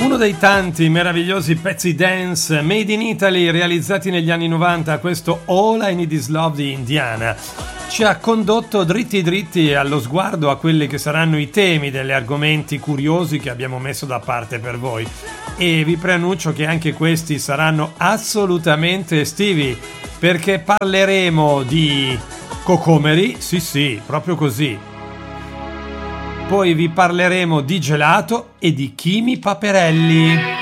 Uno dei tanti meravigliosi pezzi dance made in Italy realizzati negli anni 90, questo All I Need Is Love di Indiana, ci ha condotto dritti dritti allo sguardo a quelli che saranno i temi degli argomenti curiosi che abbiamo messo da parte per voi, e vi preannuncio che anche questi saranno assolutamente estivi, perché parleremo di cocomeri, sì, proprio così. Poi vi parleremo di gelato e di Chimi Paperelli.